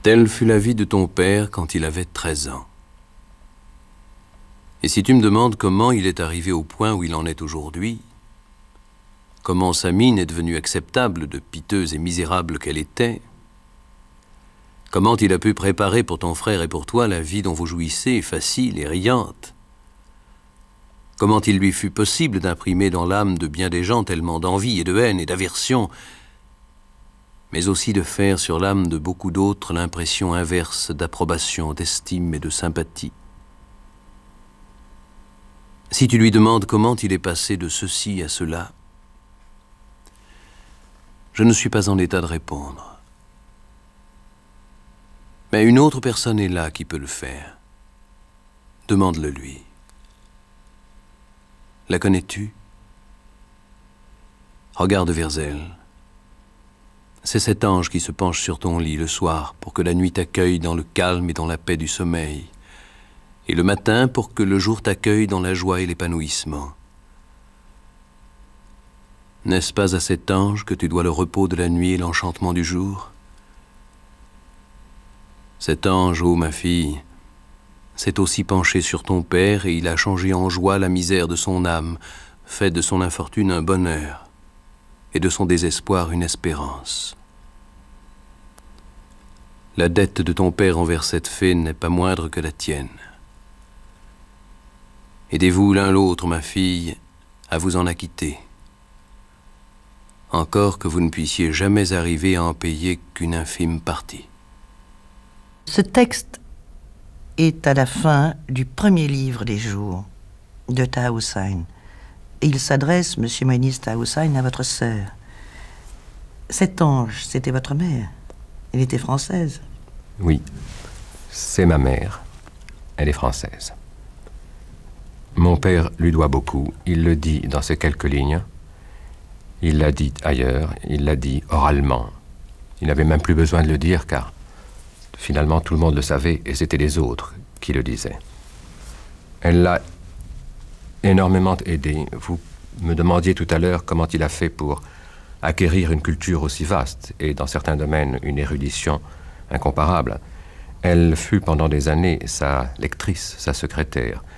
Telle fut la vie de ton père quand il avait 13 ans. Et si tu me demandes comment il est arrivé au point où il en est aujourd'hui, comment sa mine est devenue acceptable de piteuse et misérable qu'elle était, comment il a pu préparer pour ton frère et pour toi la vie dont vous jouissez, facile et riante, comment il lui fut possible d'imprimer dans l'âme de bien des gens tellement d'envie et de haine et d'aversion, mais aussi de faire sur l'âme de beaucoup d'autres l'impression inverse d'approbation, d'estime et de sympathie. Si tu lui demandes comment il est passé de ceci à cela, je ne suis pas en état de répondre. Mais une autre personne est là qui peut le faire. Demande-le lui. La connais-tu? Regarde vers elle. C'est cet ange qui se penche sur ton lit le soir pour que la nuit t'accueille dans le calme et dans la paix du sommeil, et le matin pour que le jour t'accueille dans la joie et l'épanouissement. N'est-ce pas à cet ange que tu dois le repos de la nuit et l'enchantement du jour? Cet ange, ô ma fille, s'est aussi penché sur ton père et il a changé en joie la misère de son âme, fait de son infortune un bonheur et de son désespoir une espérance. La dette de ton père envers cette fée n'est pas moindre que la tienne. Aidez-vous l'un l'autre, ma fille, à vous en acquitter. Encore que vous ne puissiez jamais arriver à en payer qu'une infime partie. Ce texte est à la fin du premier livre des jours de Taha Hussein. Et il s'adresse, monsieur Moïnis Taha Hussein, à votre sœur. Cet ange, c'était votre mère. Elle était française. Oui, c'est ma mère. Elle est française. Mon père lui doit beaucoup. Il le dit dans ces quelques lignes. Il l'a dit ailleurs. Il l'a dit oralement. Il n'avait même plus besoin de le dire car finalement tout le monde le savait et c'était les autres qui le disaient. Elle l'a énormément aidé. Vous me demandiez tout à l'heure comment il a fait pour acquérir une culture aussi vaste et dans certains domaines une érudition incomparable. Elle fut pendant des années sa lectrice, sa secrétaire.